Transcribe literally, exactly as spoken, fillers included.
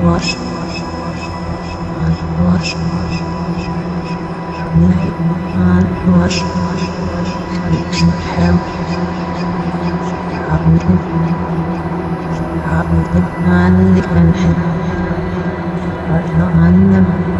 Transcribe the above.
wash, hand wash, hand wash, خليك نحاول حاول حاول نعلق نحب نعلم